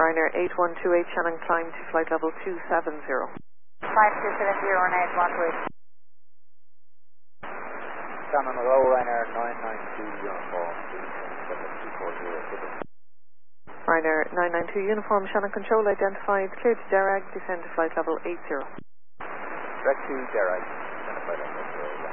Ryanair 8128 Shannon, climb to flight level 270. 5270 Ryanair 8128. Shannon, hello, Ryanair 992 uniform, 240. Ryanair 992 uniform, Shannon control identified, clear to Derag, descend to flight level 80. Direct to Derag, descend to flight level 80.